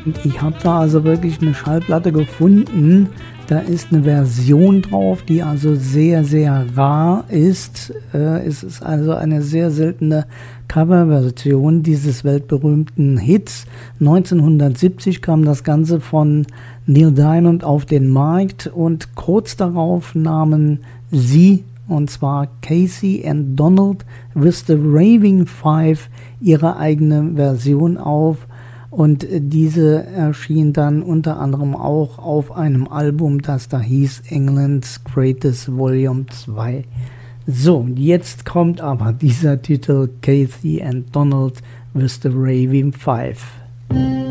Ich habe da also wirklich eine Schallplatte gefunden. Da ist eine Version drauf, die also sehr, sehr rar ist. Es ist also eine sehr seltene Coverversion dieses weltberühmten Hits. 1970 kam das Ganze von Neil Diamond auf den Markt und kurz darauf nahmen sie, und zwar Casey and Donald with the Raving Five, ihre eigene Version auf. Und diese erschien dann unter anderem auch auf einem Album, das da hieß England's Greatest Volume 2. So, jetzt kommt aber dieser Titel Casey and Donald with the Raving Five.